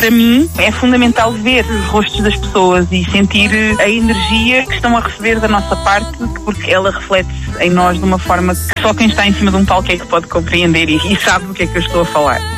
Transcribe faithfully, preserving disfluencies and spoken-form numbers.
para mim é fundamental ver os rostos das pessoas e sentir a energia que estão a receber da nossa parte, porque ela reflete-se em nós de uma forma que só quem está em cima de um palco é que pode compreender e, e sabe do que é que eu estou a falar.